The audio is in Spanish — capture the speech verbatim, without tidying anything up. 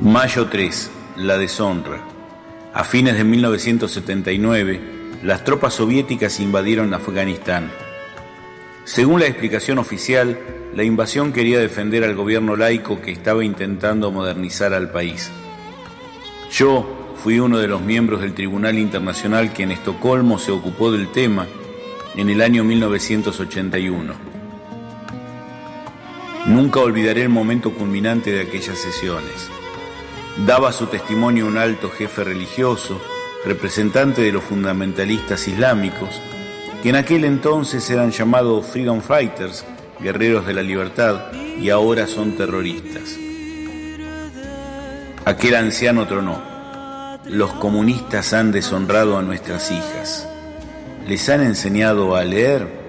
Mayo tres, la deshonra. A fines de mil novecientos setenta y nueve, las tropas soviéticas invadieron Afganistán. Según la explicación oficial, la invasión quería defender al gobierno laico que estaba intentando modernizar al país. Yo fui uno de los miembros del Tribunal Internacional que en Estocolmo se ocupó del tema en el año mil novecientos ochenta y uno. Nunca olvidaré el momento culminante de aquellas sesiones. Daba su testimonio un alto jefe religioso, representante de los fundamentalistas islámicos, que en aquel entonces eran llamados Freedom Fighters, guerreros de la libertad, y ahora son terroristas. Aquel anciano tronó: los comunistas han deshonrado a nuestras hijas. ¿Les han enseñado a leer?